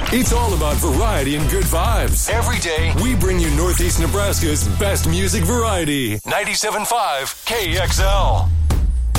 It's all about variety and good vibes. Every day, we bring you Northeast Nebraska's best music variety. 97.5 KXL.